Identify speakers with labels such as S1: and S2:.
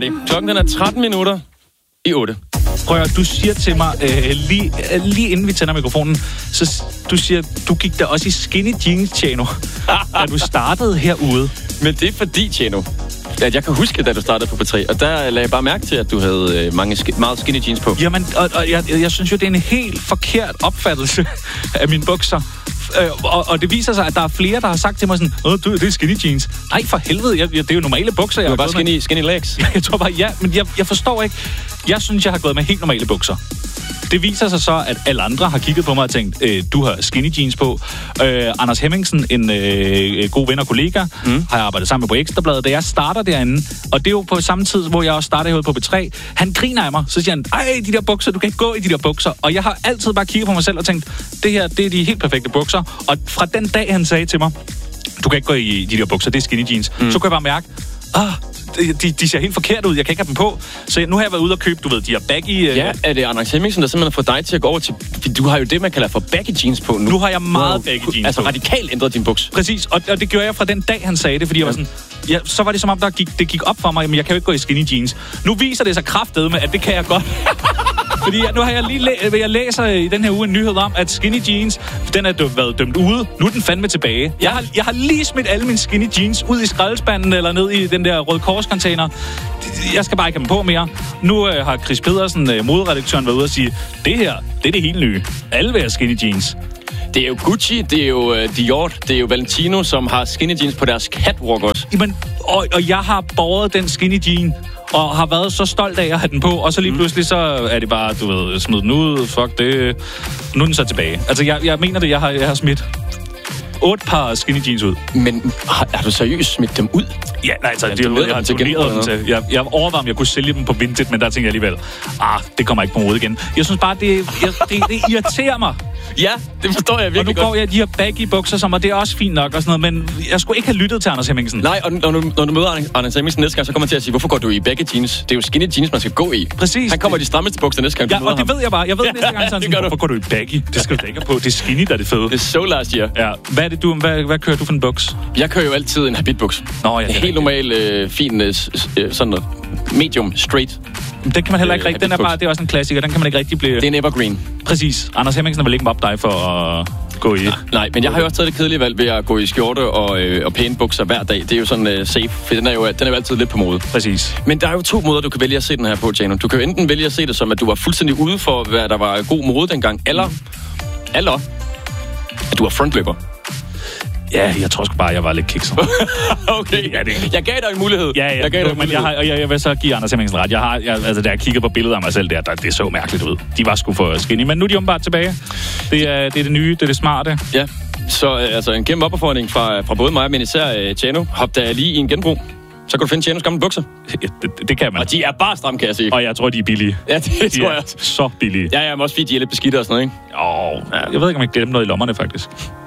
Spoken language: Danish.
S1: klokken den er 13 minutter i 8.
S2: Prøv at du siger til mig, lige inden vi tænder mikrofonen, så du siger, du gik der også i skinny jeans, Tjano, da du startede herude.
S1: Men det er fordi, Tjano, at jeg kan huske, da du startede på P3, og der lagde jeg bare mærke til, at du havde meget skinny jeans på.
S2: Jamen, og jeg synes jo, det er en helt forkert opfattelse af mine bukser. Og det viser sig, at der er flere, der har sagt til mig sådan, det er skinny jeans. Nej, for helvede, det er jo normale bukser.
S1: Du er bare skinny legs.
S2: Jeg tror bare, men jeg forstår ikke. Jeg synes, jeg har gået med helt normale bukser. Det viser sig så, at alle andre har kigget på mig og tænkt, du har skinny jeans på. Anders Hemmingsen, en god ven og kollega, har jeg arbejdet sammen med på Ekstrabladet, da jeg starter derinde. Og det er jo på samme tid, hvor jeg også starter herude på P3. Han griner af mig, så siger han, ej, de der bukser, du kan ikke gå i de der bukser. Og jeg har altid bare kigget på mig selv og tænkt, det her, det er de helt perfekte bukser. Og fra den dag, han sagde til mig, du kan ikke gå i de der bukser, det er skinny jeans, så kunne jeg bare mærke, de ser helt forkert ud, jeg kan ikke have dem på. Så nu har jeg været ude og købe, du ved, de her baggy...
S1: Ja, er det Anders Hemmingsen, der simpelthen får dig til at gå over til... Du har jo det, man kalder for baggy jeans på nu.
S2: Nu har jeg meget baggy jeans
S1: altså
S2: på.
S1: radikalt ændret din buks.
S2: Præcis, og det gjorde jeg fra den dag, han sagde det, fordi jeg var sådan... Ja, så var det som om, det gik op for mig, men jeg kan jo ikke gå i skinny jeans. Nu viser det sig kraftedeme, at det kan jeg godt. Fordi nu har jeg jeg læser i den her uge en nyhed om, at skinny jeans, den er været dømt ude. Nu er den fandme tilbage. Jeg har lige smidt alle mine skinny jeans ud i skraldespanden eller ned i den der Røde Kors-container. Jeg skal bare ikke have dem på mere. Nu har Chris Pedersen, moderedaktøren, været ude og sige, det her, det er det helt nye. Alle vil have skinny jeans.
S1: Det er jo Gucci, det er jo Dior, det er jo Valentino, som har skinny jeans på deres catwalk også.
S2: Jamen, og jeg har båret den skinny jean, og har været så stolt af at have den på, og så lige pludselig, så er det bare, du ved, smid den ud, fuck det. Nu er den så tilbage. Altså, jeg mener det, jeg har smidt 8 par skinny jeans ud.
S1: Men har du seriøst smidt dem ud?
S2: Ja, nej, altså, jeg har doneret dem til. Jeg overvejede, om jeg kunne sælge dem på Vinted, men der tænkte jeg alligevel, det kommer ikke på mode igen. Jeg synes bare, det irriterer mig.
S1: Ja, det forstår jeg virkelig godt.
S2: Og nu går jeg de her baggy bukser, som og det er også fint nok og sådan noget, men jeg skulle ikke have lyttet til Anders Hemmingsen.
S1: Nej, og når du møder Anders Hemmingsen næste gang, så kommer man til at sige, hvorfor går du i baggy jeans? Det er jo skinny jeans, man skal gå i.
S2: Præcis.
S1: Han kommer i de strammeste bukser næste gang, du møder ham.
S2: Ja, og det ved jeg bare. Jeg ved næste gang, sådan, hvorfor går du i baggy? Det skal du ikke på. Det er skinny, der er det fede.
S1: Det er so last year.
S2: Ja. Hvad er det hvad kører du for en buks?
S1: Jeg kører jo altid en habitbuks.
S2: Nå, ja.
S1: En helt normal, fin, sådan noget medium, straight.
S2: Den kan man heller ikke rigtig. Det er også en klassiker. Den kan man ikke rigtig blive...
S1: Det er en evergreen.
S2: Præcis. Anders Hemmingsen vil ikke mobbe dig for at gå i...
S1: Nej, men jeg har jo også taget det kedelige valg ved at gå i skjorte og pæne bukser hver dag. Det er jo sådan safe, for den er jo altid lidt på mode.
S2: Præcis.
S1: Men der er jo 2 måder, du kan vælge at se den her på, Tjano. Du kan jo enten vælge at se det som, at du var fuldstændig ude for, hvad der var god mode dengang, eller at du var frontløber.
S2: Ja, jeg tror sgu bare, jeg var lidt kikset.
S1: Okay, jeg gav dig en mulighed.
S2: Ja, men jeg vil så give Anders Hemmingsen ret. Da jeg kiggede på billeder af mig selv, det så mærkeligt ud. De var sgu for skinny, men nu er de åbenbart tilbage. Det er det nye, det er det smarte.
S1: Ja, så altså en kæmpe opfordring fra både mig, men især Tjano. Hop da lige i en genbrug. Så kan du finde Tjanos gamle bukser.
S2: Ja, det kan man.
S1: Og de er bare stramme, kan jeg sige.
S2: Og jeg tror, de er billige.
S1: Ja, det tror jeg.
S2: Så billige.
S1: Ja, men også fordi de er lidt beskidte og sådan noget, ikke?
S2: Jeg ved ikke, om jeg glemte noget i lommerne, faktisk.